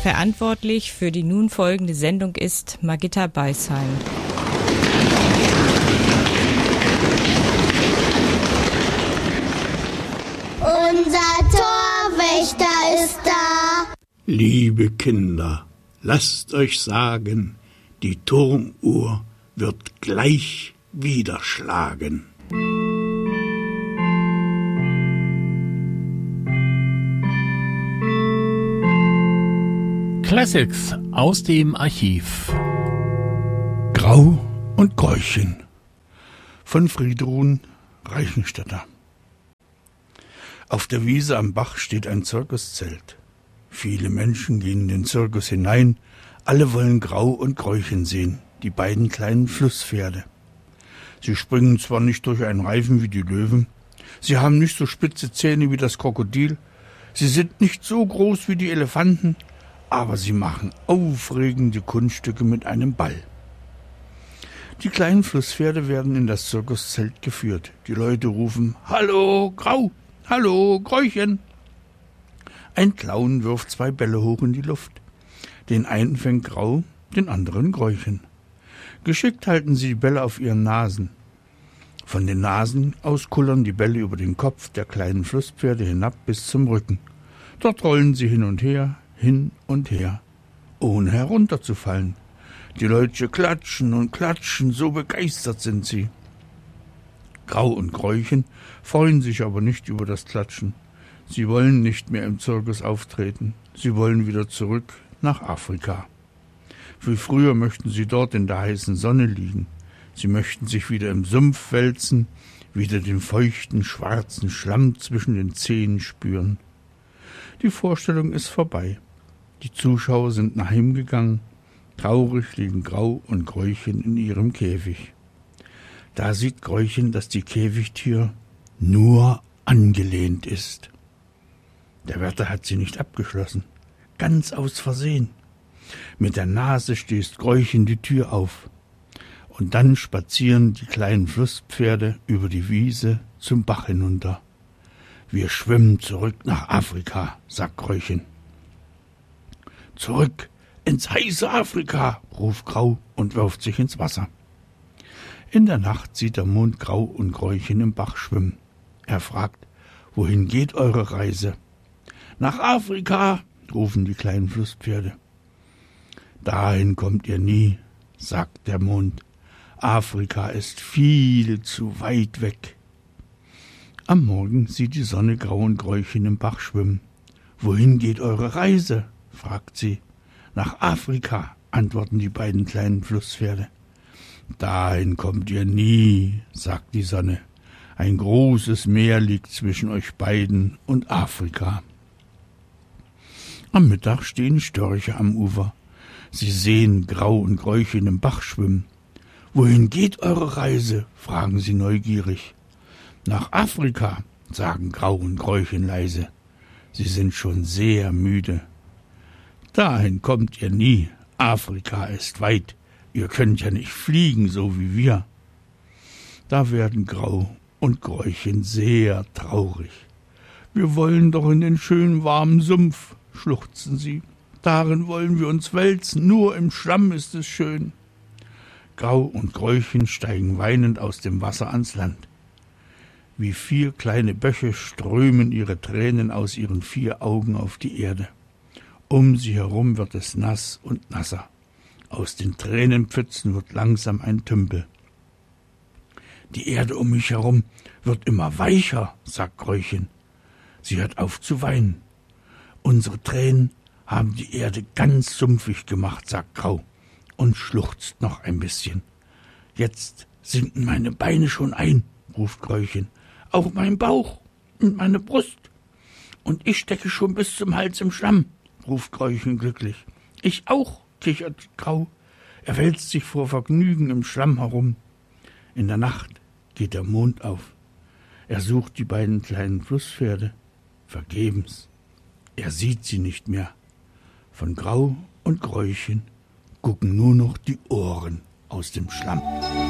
Verantwortlich für die nun folgende Sendung ist Margitta Beisheim. Unser Torwächter ist da. Liebe Kinder, lasst euch sagen, die Turmuhr wird gleich wieder schlagen. Classics aus dem Archiv. Grau und Gräuchen von Friedrun Reichenstädter. Auf der Wiese am Bach steht ein Zirkuszelt. Viele Menschen gehen in den Zirkus hinein, alle wollen Grau und Gräuchen sehen, die beiden kleinen Flusspferde. Sie springen zwar nicht durch einen Reifen wie die Löwen, sie haben nicht so spitze Zähne wie das Krokodil, sie sind nicht so groß wie die Elefanten, aber sie machen aufregende Kunststücke mit einem Ball. Die kleinen Flusspferde werden in das Zirkuszelt geführt. Die Leute rufen: »Hallo, Grau! Hallo, Gräuchen!« Ein Clown wirft 2 Bälle hoch in die Luft. Den einen fängt Grau, den anderen Gräuchen. Geschickt halten sie die Bälle auf ihren Nasen. Von den Nasen aus kullern die Bälle über den Kopf der kleinen Flusspferde hinab bis zum Rücken. Dort rollen sie hin und her, ohne herunterzufallen. Die Leute klatschen und klatschen, so begeistert sind sie. Grau und Gräuchen freuen sich aber nicht über das Klatschen. Sie wollen nicht mehr im Zirkus auftreten. Sie wollen wieder zurück nach Afrika. Wie früher möchten sie dort in der heißen Sonne liegen. Sie möchten sich wieder im Sumpf wälzen, wieder den feuchten, schwarzen Schlamm zwischen den Zehen spüren. Die Vorstellung ist vorbei. Die Zuschauer sind nach Heim gegangen. Traurig liegen Grau und Gräuchen in ihrem Käfig. Da sieht Gräuchen, dass die Käfigtür nur angelehnt ist. Der Wärter hat sie nicht abgeschlossen, ganz aus Versehen. Mit der Nase stößt Gräuchen die Tür auf. Und dann spazieren die kleinen Flusspferde über die Wiese zum Bach hinunter. »Wir schwimmen zurück nach Afrika«, sagt Gräuchen. »Zurück ins heiße Afrika«, ruft Grau und wirft sich ins Wasser. In der Nacht sieht der Mond Grau und Gräuchen im Bach schwimmen. Er fragt: »Wohin geht eure Reise?« »Nach Afrika«, rufen die kleinen Flusspferde. »Dahin kommt ihr nie«, sagt der Mond. »Afrika ist viel zu weit weg.« Am Morgen sieht die Sonne Grau und Gräuchen im Bach schwimmen. »Wohin geht eure Reise?«, fragt sie. »Nach Afrika«, antworten die beiden kleinen Flusspferde. »Dahin kommt ihr nie«, sagt die Sonne. »Ein großes Meer liegt zwischen euch beiden und Afrika.« Am Mittag stehen Störche am Ufer. Sie sehen Grau und Gräuchen im Bach schwimmen. »Wohin geht eure Reise?«, fragen sie neugierig. »Nach Afrika«, sagen Grau und Gräuchen leise. Sie sind schon sehr müde. »Dahin kommt ihr nie. Afrika ist weit. Ihr könnt ja nicht fliegen, so wie wir.« Da werden Grau und Gräuchen sehr traurig. »Wir wollen doch in den schönen warmen Sumpf«, schluchzen sie. »Darin wollen wir uns wälzen, nur im Schlamm ist es schön.« Grau und Gräuchen steigen weinend aus dem Wasser ans Land. Wie 4 kleine Böche strömen ihre Tränen aus ihren 4 Augen auf die Erde. Um sie herum wird es nass und nasser. Aus den Tränenpfützen wird langsam ein Tümpel. »Die Erde um mich herum wird immer weicher«, sagt Gräuchen. Sie hört auf zu weinen. »Unsere Tränen haben die Erde ganz sumpfig gemacht«, sagt Grau und schluchzt noch ein bisschen. »Jetzt sinken meine Beine schon ein«, ruft Gräuchen. »Auch mein Bauch und meine Brust. Und ich stecke schon bis zum Hals im Schlamm«, ruft Gräuchen glücklich. »Ich auch«, kichert Grau. Er wälzt sich vor Vergnügen im Schlamm herum. In der Nacht geht der Mond auf. Er sucht die beiden kleinen Flusspferde. Vergebens. Er sieht sie nicht mehr. Von Grau und Gräuchen gucken nur noch die Ohren aus dem Schlamm.